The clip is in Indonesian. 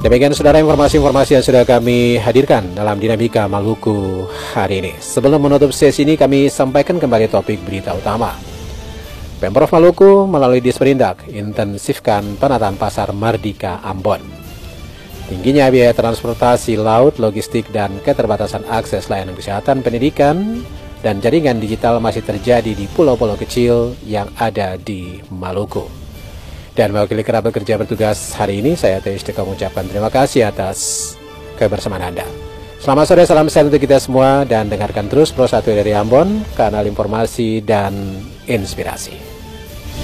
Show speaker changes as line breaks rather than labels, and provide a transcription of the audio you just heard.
Demikian saudara informasi-informasi yang sudah kami hadirkan dalam Dinamika Maluku hari ini. Sebelum menutup sesi ini kami sampaikan kembali topik berita utama. Pemprov Maluku melalui Disperindak intensifkan penataan pasar Mardika Ambon. Tingginya biaya transportasi laut, logistik, dan keterbatasan akses layanan kesehatan, pendidikan, dan jaringan digital masih terjadi di pulau-pulau kecil yang ada di Maluku. Dan mewakili kerabat kerja bertugas hari ini, saya T.I.S.T.K. mengucapkan terima kasih atas kebersamaan Anda. Selamat sore, salam sehat untuk kita semua, dan dengarkan terus Pro 1 dari Ambon, kanal informasi dan inspirasi.